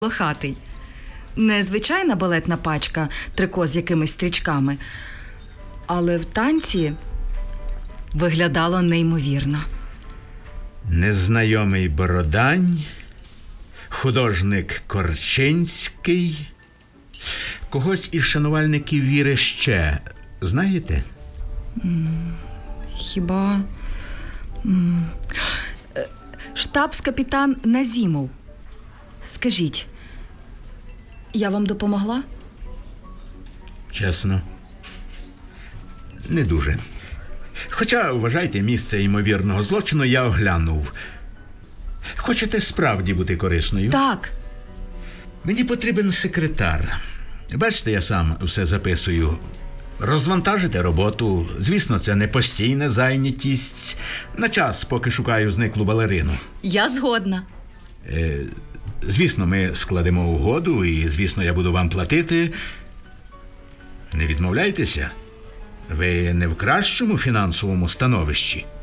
лохатий. Не звичайна балетна пачка, трико з якимись стрічками, але в танці виглядало неймовірно. Незнайомий Бородань, художник Корчинський. Когось із шанувальників віри ще знаєте? Хіба... Штабс-капітан Назімов. Скажіть, я вам допомогла? Чесно, не дуже. Хоча, вважайте, місце ймовірного злочину я оглянув. Хочете справді бути корисною? Так. Мені потрібен секретар. Бачите, я сам все записую. Розвантажите роботу. Звісно, це не постійна зайнятість. На час, поки шукаю зниклу балерину. Я згодна. Звісно, ми складемо угоду і, звісно, я буду вам платити. Не відмовляйтеся. Ви не в кращому фінансовому становищі.